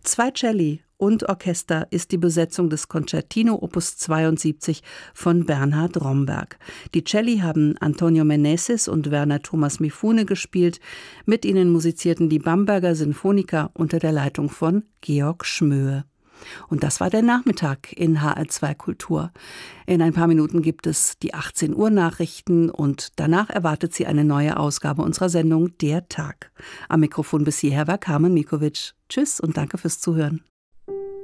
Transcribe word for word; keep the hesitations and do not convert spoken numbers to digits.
Zwei Celli und Orchester ist die Besetzung des Concertino Opus zweiundsiebzig von Bernhard Romberg. Die Celli haben Antonio Meneses und Werner Thomas Mifune gespielt. Mit ihnen musizierten die Bamberger Sinfoniker unter der Leitung von Georg Schmöhe. Und das war der Nachmittag in H R zwei Kultur. In ein paar Minuten gibt es die achtzehn Uhr Nachrichten und danach erwartet Sie eine neue Ausgabe unserer Sendung Der Tag. Am Mikrofon bis hierher war Carmen Mikovic. Tschüss und danke fürs Zuhören.